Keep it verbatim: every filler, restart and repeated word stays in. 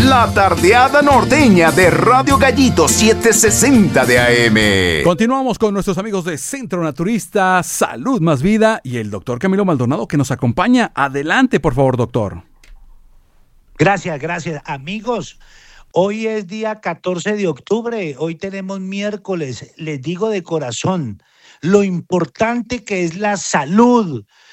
La tardeada norteña de Radio Gallito setecientos sesenta de A M. Continuamos con nuestros amigos de Centro Naturista, Salud Más Vida y el doctor Camilo Maldonado que nos acompaña. Adelante, por favor, doctor. Gracias, gracias. Amigos, hoy es día catorce de octubre, hoy tenemos miércoles. Les digo de corazón lo importante que es la salud,